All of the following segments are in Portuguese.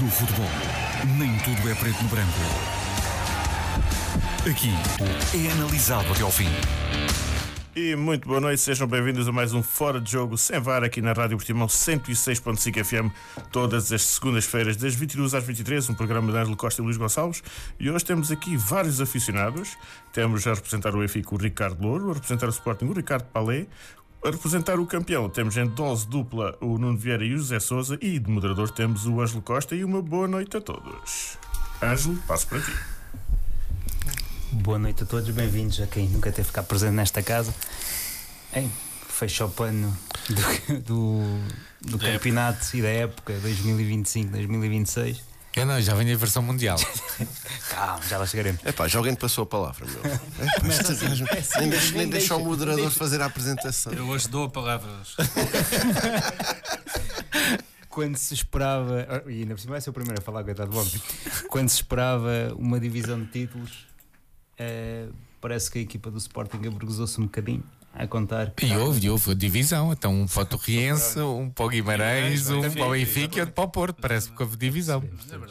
No futebol, nem tudo é preto no branco. Aqui é analisado até ao fim. E muito boa noite, sejam bem-vindos a mais um Fora de Jogo sem VAR aqui na Rádio Portimão 106.5 FM, todas as segundas-feiras das 22 às 23, um programa de Ângelo Costa e Luís Gonçalves. E hoje temos aqui vários aficionados. Temos a representar o Benfica o Ricardo Louro, a representar o Sporting o Ricardo Palé, a representar o campeão temos em dose dupla o Nuno Vieira e o José Sousa, e de moderador temos o Ângelo Costa. E uma boa noite a todos. Ângelo, passo para ti. Boa noite a todos, bem-vindos a quem nunca teve ficar presente nesta casa. Fecha o pano do campeonato e da época 2025-2026. Eu não, já venho a versão mundial. Calma, já lá chegaremos. Já alguém te passou a palavra, meu. Nem deixa o moderador fazer a apresentação. Eu hoje dou a palavra. Quando se esperava, e ainda por cima vai ser o primeiro a falar, coitado do homem. Quando se esperava uma divisão de títulos, parece que a equipa do Sporting avergonzou-se um bocadinho a contar. E houve a divisão, então um para o Torriense, um para o Guimarães, um para o Benfica e outro para o Porto. Parece que houve divisão.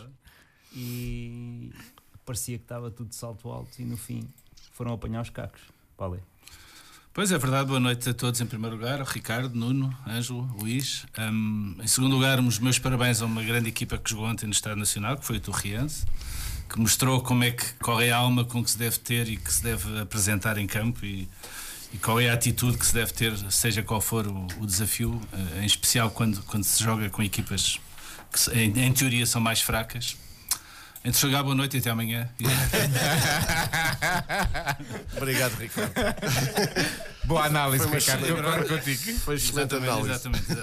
E parecia que estava tudo de salto alto e no fim foram apanhar os cacos. Palé. Pois é verdade, boa noite a todos em primeiro lugar, Ricardo, Nuno, Ângelo, Luís. Em segundo lugar, os meus parabéns a uma grande equipa que jogou ontem no Estádio Nacional, que foi o Torriense, que mostrou como é que qual é a alma com que se deve ter e que se deve apresentar em campo e qual é a atitude que se deve ter, seja qual for o desafio, em especial quando se joga com equipas que em teoria são mais fracas. Entre jogar, boa noite e até amanhã. Obrigado, Ricardo. Boa análise, Ricardo. Eu concordo contigo. Foi excelente análise. Exatamente.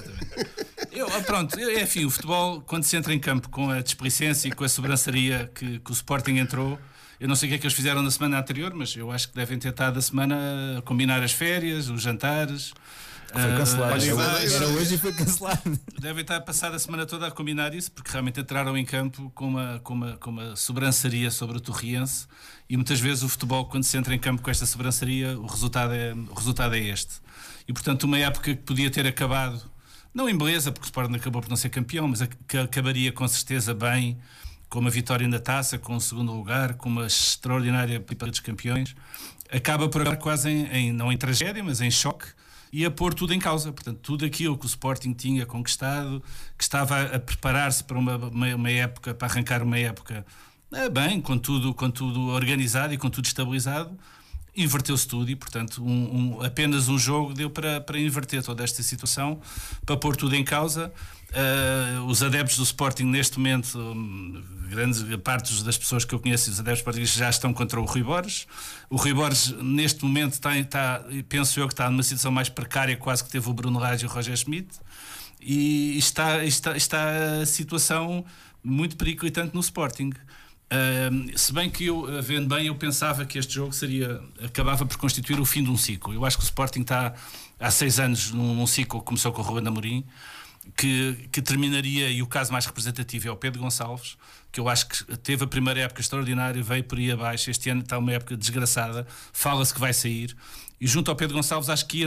O futebol, quando se entra em campo com a desplicência e com a sobrançaria que o Sporting entrou, eu não sei o que é que eles fizeram na semana anterior, mas eu acho que devem ter estado a semana a combinar as férias, os jantares. Foi cancelado. Era hoje e foi cancelado. Devem estar a passar a semana toda a combinar isso, porque realmente entraram em campo com uma sobrançaria sobre o Torriense, e muitas vezes o futebol, quando se entra em campo com esta sobrançaria, o resultado é este. E portanto, uma época que podia ter acabado, não em beleza, porque o Sporting acabou por não ser campeão, mas que acabaria com certeza bem, com uma vitória na taça, com um segundo lugar, com uma extraordinária pipa dos campeões, acaba por acabar quase não em tragédia, mas em choque, e a pôr tudo em causa. Portanto, tudo aquilo que o Sporting tinha conquistado, que estava a preparar-se para uma época, para arrancar uma época bem, com tudo organizado e com tudo estabilizado, inverteu-se tudo. E portanto apenas um jogo deu para inverter toda esta situação, para pôr tudo em causa. Os adeptos do Sporting neste momento, grandes partes das pessoas que eu conheço, os adeptos sportinguistas, já estão contra o Rui Borges. O Rui Borges neste momento está, penso eu, que está numa situação mais precária, quase que teve o Bruno Lage e o Roger Schmidt, e está a situação muito periclitante no Sporting. Se bem que vendo bem, eu pensava que este jogo acabava por constituir o fim de um ciclo. Eu acho que o Sporting está há 6 anos num ciclo que começou com o Ruben Amorim, que terminaria, e o caso mais representativo é o Pedro Gonçalves, que eu acho que teve a primeira época extraordinária, veio por aí abaixo, este ano está uma época desgraçada, fala-se que vai sair, e junto ao Pedro Gonçalves acho que